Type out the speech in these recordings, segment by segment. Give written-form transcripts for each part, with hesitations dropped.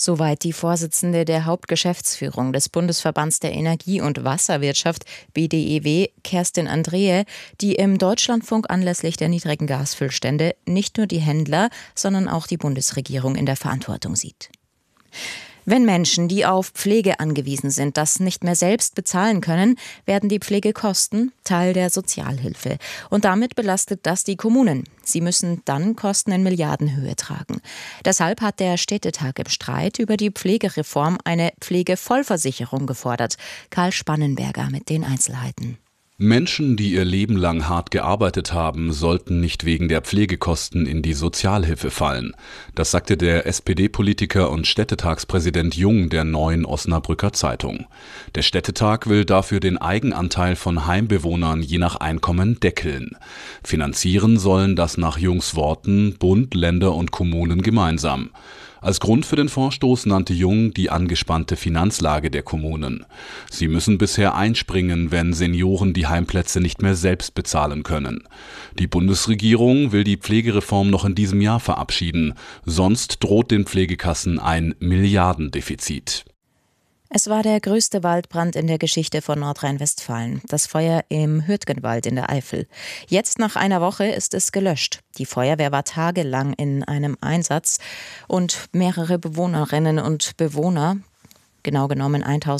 Soweit die Vorsitzende der Hauptgeschäftsführung des Bundesverbands der Energie- und Wasserwirtschaft BDEW, Kerstin Andreae, die im Deutschlandfunk anlässlich der niedrigen Gasfüllstände nicht nur die Händler, sondern auch die Bundesregierung in der Verantwortung sieht. Wenn Menschen, die auf Pflege angewiesen sind, das nicht mehr selbst bezahlen können, werden die Pflegekosten Teil der Sozialhilfe. Und damit belastet das die Kommunen. Sie müssen dann Kosten in Milliardenhöhe tragen. Deshalb hat der Städtetag im Streit über die Pflegereform eine Pflegevollversicherung gefordert. Karl Spannenberger mit den Einzelheiten. Menschen, die ihr Leben lang hart gearbeitet haben, sollten nicht wegen der Pflegekosten in die Sozialhilfe fallen. Das sagte der SPD-Politiker und Städtetagspräsident Jung der Neuen Osnabrücker Zeitung. Der Städtetag will dafür den Eigenanteil von Heimbewohnern je nach Einkommen deckeln. Finanzieren sollen das nach Jungs Worten Bund, Länder und Kommunen gemeinsam. Als Grund für den Vorstoß nannte Jung die angespannte Finanzlage der Kommunen. Sie müssen bisher einspringen, wenn Senioren die Heimplätze nicht mehr selbst bezahlen können. Die Bundesregierung will die Pflegereform noch in diesem Jahr verabschieden, sonst droht den Pflegekassen ein Milliardendefizit. Es war der größte Waldbrand in der Geschichte von Nordrhein-Westfalen, das Feuer im Hürtgenwald in der Eifel. Jetzt nach einer Woche ist es gelöscht. Die Feuerwehr war tagelang in einem Einsatz und mehrere Bewohnerinnen und Bewohner, genau genommen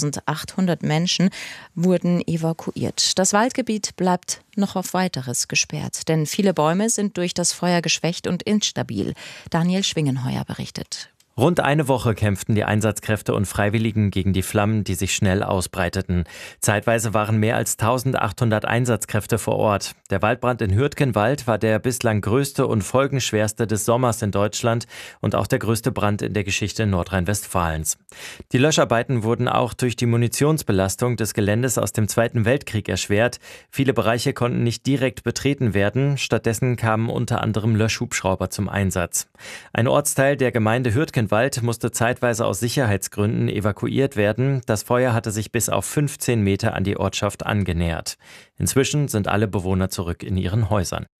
1800 Menschen, wurden evakuiert. Das Waldgebiet bleibt noch auf Weiteres gesperrt, denn viele Bäume sind durch das Feuer geschwächt und instabil. Daniel Schwingenheuer berichtet. Rund eine Woche kämpften die Einsatzkräfte und Freiwilligen gegen die Flammen, die sich schnell ausbreiteten. Zeitweise waren mehr als 1800 Einsatzkräfte vor Ort. Der Waldbrand in Hürtgenwald war der bislang größte und folgenschwerste des Sommers in Deutschland und auch der größte Brand in der Geschichte Nordrhein-Westfalens. Die Löscharbeiten wurden auch durch die Munitionsbelastung des Geländes aus dem Zweiten Weltkrieg erschwert. Viele Bereiche konnten nicht direkt betreten werden. Stattdessen kamen unter anderem Löschhubschrauber zum Einsatz. Ein Ortsteil der Gemeinde Hürtgenwald musste zeitweise aus Sicherheitsgründen evakuiert werden. Das Feuer hatte sich bis auf 15 Meter an die Ortschaft angenähert. Inzwischen sind alle Bewohner zurück in ihren Häusern.